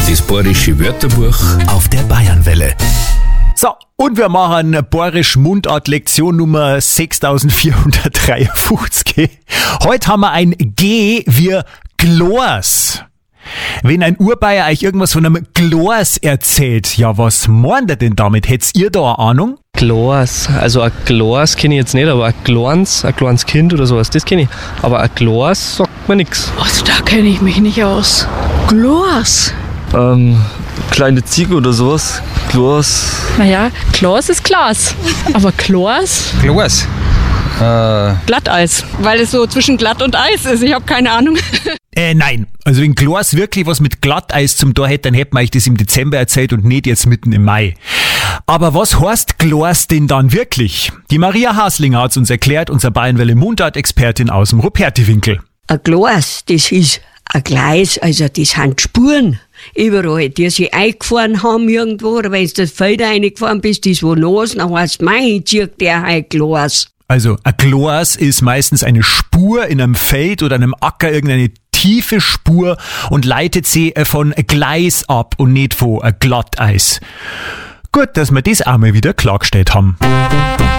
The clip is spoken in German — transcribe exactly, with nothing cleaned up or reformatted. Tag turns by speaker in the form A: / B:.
A: Das bayerische Wörterbuch
B: auf der Bayernwelle.
C: So, und wir machen Bayerisch Mundart Lektion Nummer sechstausendvierhundertdreiundfünfzig. Heute haben wir ein G wie Glas. Wenn ein Urbayer euch irgendwas von einem Glas erzählt, ja, was meint er denn damit? Hättet ihr da eine Ahnung?
D: Glas, also ein Glas kenne ich jetzt nicht, aber ein kleines, ein kleines Kind oder sowas, das kenne ich. Aber ein Glas sagt mir nichts.
E: Also da kenne ich mich nicht aus. Glas?
F: Ähm, kleine Ziege oder sowas. Glas.
E: Naja, Glas ist Glas. Aber Glas?
G: Glas. Äh.
E: Glatteis. Weil es so zwischen glatt und Eis ist. Ich habe keine Ahnung.
C: Äh, nein. Also wenn Glas wirklich was mit Glatteis zum Tor hätte, dann hätten wir euch das im Dezember erzählt und nicht jetzt mitten im Mai. Aber was heißt Glas denn dann wirklich? Die Maria Haslinger hat's uns erklärt, unsere Bayernwelle Mundart-Expertin aus dem Ruperti-Winkel.
H: Ein Glas, das ist ein Gleis, also das sind Spuren überall, die sich eingefahren haben irgendwo, oder wenn du das Feld reingefahren bist, das wo los, dann heißt mein zieht der ein Glas.
C: Also ein Glas ist meistens eine Spur in einem Feld oder einem Acker, irgendeine tiefe Spur und leitet sie von Gleis ab und nicht von Glatteis. Gut, dass wir das auch mal wieder klargestellt haben.